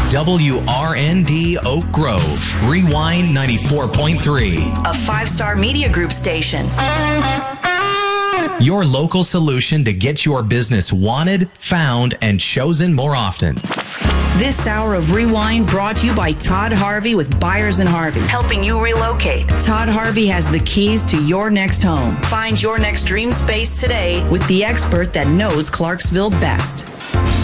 WRND Oak Grove, Rewind 94.3. A 5-star media group station. Your local solution to get your business wanted, found, and chosen more often. This hour of Rewind brought to you by Todd Harvey with Buyers and Harvey, helping you relocate. Todd Harvey has the keys to your next home. Find your next dream space today with the expert that knows Clarksville best.